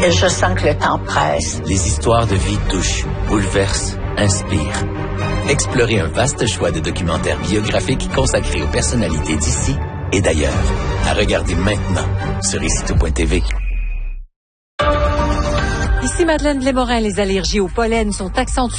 Et je sens que le temps presse. Les histoires de vie touchent, bouleversent, inspirent. Explorez un vaste choix de documentaires biographiques consacrés aux personnalités d'ici et d'ailleurs. À regarder maintenant sur icitou.tv. Ici Madeleine Blais-Morin, les allergies au pollen sont accentuées